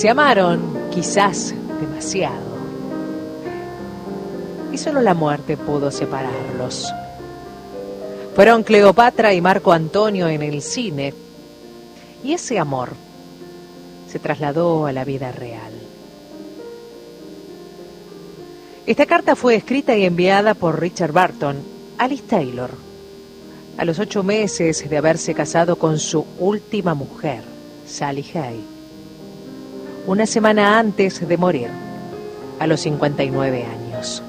Se amaron, quizás demasiado, y solo la muerte pudo separarlos. Fueron Cleopatra y Marco Antonio en el cine, y ese amor se trasladó a la vida real. Esta carta fue escrita y enviada por Richard Burton a Liz Taylor, a los 8 meses de haberse casado con su última mujer, Sally Hay, una semana antes de morir, a los 59 años.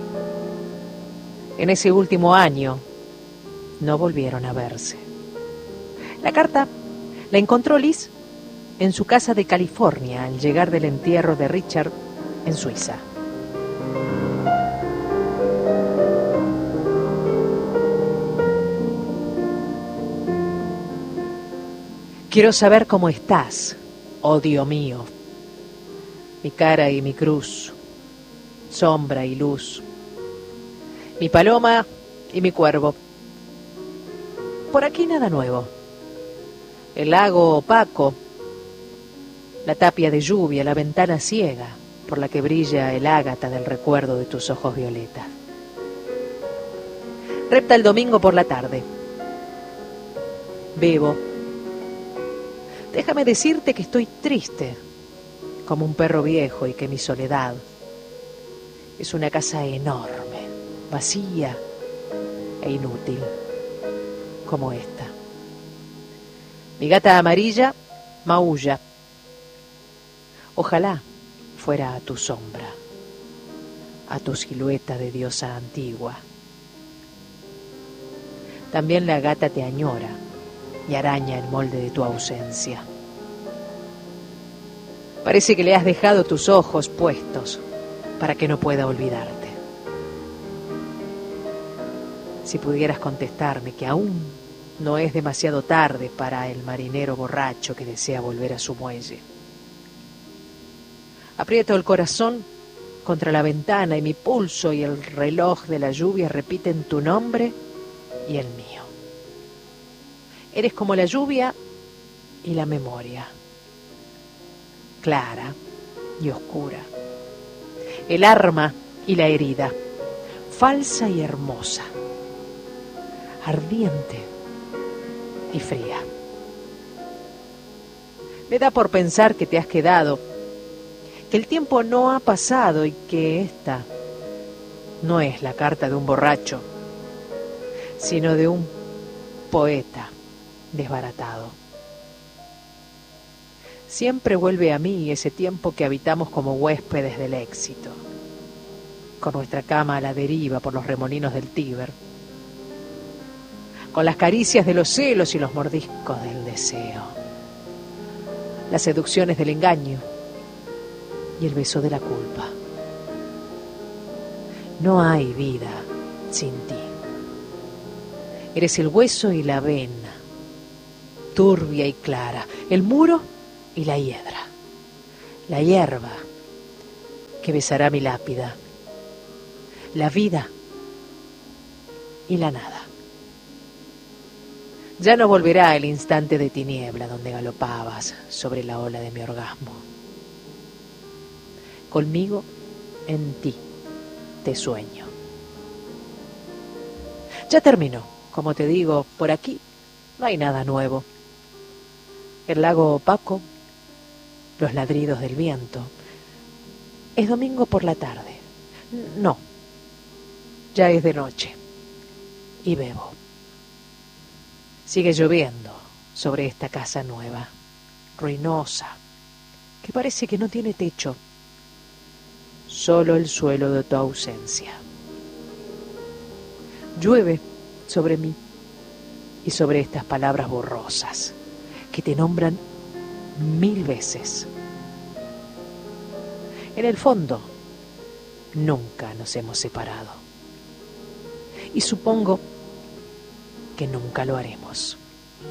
En ese último año, no volvieron a verse. La carta la encontró Liz en su casa de California al llegar del entierro de Richard en Suiza. Quiero saber cómo estás, oh Dios mío. Mi cara y mi cruz, sombra y luz, mi paloma y mi cuervo. Por aquí nada nuevo. El lago opaco, la tapia de lluvia, la ventana ciega por la que brilla el ágata del recuerdo de tus ojos violetas. Repta el domingo por la tarde. Bebo. Déjame decirte que estoy triste, como un perro viejo, y que mi soledad es una casa enorme, vacía e inútil, como esta. Mi gata amarilla maulla. Ojalá fuera a tu sombra, a tu silueta de diosa antigua. También la gata te añora y araña el molde de tu ausencia. Parece que le has dejado tus ojos puestos para que no pueda olvidarte. Si pudieras contestarme que aún no es demasiado tarde para el marinero borracho que desea volver a su muelle. Aprieto el corazón contra la ventana y mi pulso y el reloj de la lluvia repiten tu nombre y el mío. Eres como la lluvia y la memoria, clara y oscura, el arma y la herida, falsa y hermosa, ardiente y fría. Me da por pensar que te has quedado, que el tiempo no ha pasado y que esta no es la carta de un borracho, sino de un poeta desbaratado. Siempre vuelve a mí ese tiempo que habitamos como huéspedes del éxito, con nuestra cama a la deriva por los remolinos del Tíber, con las caricias de los celos y los mordiscos del deseo, las seducciones del engaño y el beso de la culpa. No hay vida sin ti. Eres el hueso y la vena, turbia y clara, el muro y la hiedra, la hierba que besará mi lápida, la vida y la nada. Ya no volverá el instante de tiniebla donde galopabas sobre la ola de mi orgasmo. Conmigo, en ti, te sueño. Ya terminó, como te digo, por aquí no hay nada nuevo. El lago opaco, los ladridos del viento. Es domingo por la tarde. No, ya es de noche. Y bebo. Sigue lloviendo sobre esta casa nueva, ruinosa, que parece que no tiene techo, solo el suelo de tu ausencia. Llueve sobre mí y sobre estas palabras borrosas que te nombran 1000 veces. En el fondo, nunca nos hemos separado y supongo que nunca lo haremos.